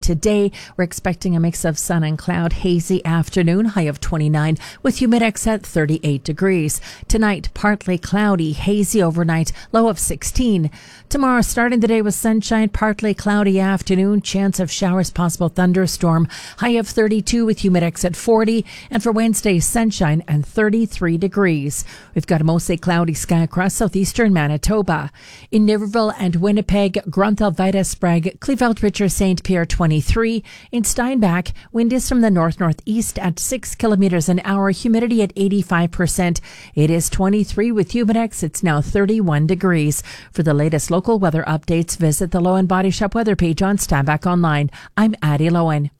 today. We're expecting a mix of sun and cloud, hazy afternoon, high of 29 with humidex at 38 degrees. Tonight, partly cloudy, hazy overnight, low of 16. Tomorrow, starting the day with sunshine, partly cloudy afternoon, chance of showers, possible thunderstorm, high of 32 with humidex at 40. And for Wednesday, sunshine and 33 degrees. We've got a mostly cloudy sky across southeastern Manitoba. In Niverville and Winnipeg, Grunthal, Vida, Sprague, Cleveland, Richard, St. Pierre 23. In Steinbach, wind is from the north-northeast at 6 kilometers an hour, humidity at 85%. It is 23 with humidex. It's now 31 degrees. For the latest local weather updates, visit the Lowen Body Shop weather page on Steinbach Online. I'm Addie Lowen.